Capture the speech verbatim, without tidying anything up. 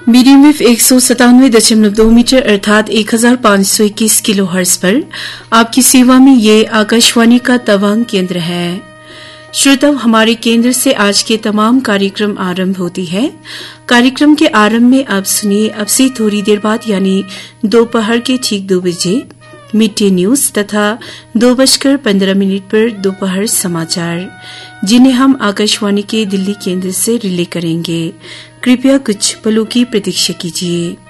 Medium wave एक सौ सतानवे दशमलव दो मीटर अर्थात एक हजार पांच सौ इक्कीस किलो हर्ट्ज पर आपकी सेवा में ये आकाशवाणी का तवांग केंद्र है। श्रोताओं, हमारे केंद्र से आज के तमाम कार्यक्रम आरंभ होती है। कार्यक्रम के आरंभ में आप सुनिए अब से थोड़ी देर बाद यानी दोपहर के ठीक दो बजे मिड डे न्यूज तथा दो बजकर पंद्रह मिनट पर दोपहर समाचार, जिन्हें हम आकाशवाणी के दिल्ली केंद्र से रिले करेंगे। कृपया कुछ पलों की प्रतीक्षा कीजिए।